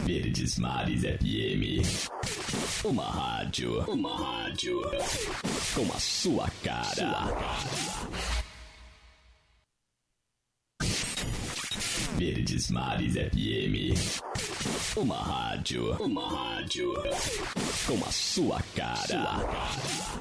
Verdes Mares FM. Uma rádio com a sua cara. Verdes Mares FM. Uma rádio com a sua cara.